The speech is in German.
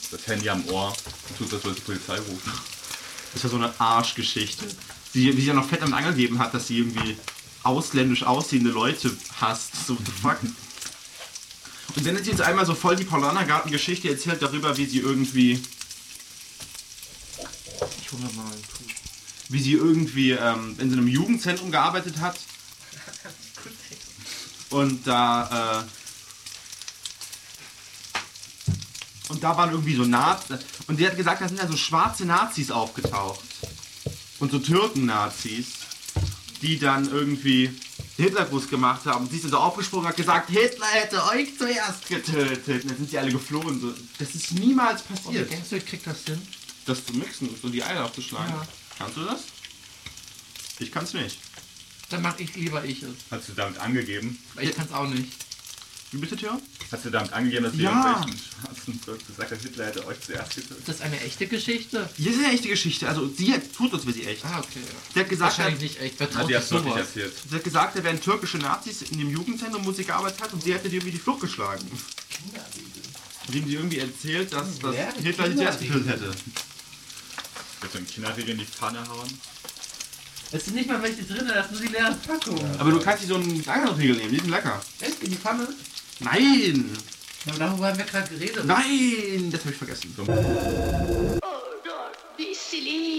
das Handy am Ohr und tut das, als die Polizei rufen. Das war so eine Arschgeschichte. Wie sie ja noch fett damit angegeben hat, dass sie irgendwie ausländisch aussehende Leute hasst. So, what the fuck? Und dann hat sie jetzt einmal so voll die Paulanergarten-Geschichte erzählt darüber, wie sie irgendwie... Ich hole mal einen Kuh. Wie sie irgendwie in so einem Jugendzentrum gearbeitet hat. Und da waren irgendwie so Nazis. Und die hat gesagt, da sind ja so schwarze Nazis aufgetaucht. Und so Türken-Nazis, die dann irgendwie Hitlergruß gemacht haben. Und sie ist dann so aufgesprungen und hat gesagt, Hitler hätte euch zuerst getötet. Und dann sind sie alle geflohen. So, das ist niemals passiert. Und denkst du, ich krieg das hin? Das zu mixen, so die Eier aufzuschlagen. Ja. Kannst du das? Ich kann's nicht. Dann mach ich lieber ich es. Hast du damit angegeben? Ich kann's auch nicht. Wie bitte, Tja? Hast du damit angegeben, dass Ja. irgendwelchen schwarzen Völkern gesagt hat, Hitler hätte euch zuerst getötet? Ist das eine echte Geschichte? Das ist eine echte Geschichte. Also sie tut uns wie sie echt. Ah, okay. Sie hat gesagt, Wahrscheinlich nicht echt. Wer Na, traut die sich hast du wirklich sowas? erzählt. sie hat gesagt, da wären türkische Nazis in dem Jugendzentrum, wo sie gearbeitet hat, und sie hätte dir irgendwie die Flucht geschlagen. Indem sie irgendwie erzählt, dass Hitler sie zuerst getötet hätte. Willst du einen Kinderriegel in die Pfanne hauen? Es sind nicht mal welche drin, das ist nur die leere Packung. Aber du kannst dir so einen Angelriegel nehmen, die sind lecker. Echt? In die Pfanne? Nein! Ja, darüber haben wir gerade geredet. Nein! Das habe ich vergessen. Oh Gott, wie ist sie lieb.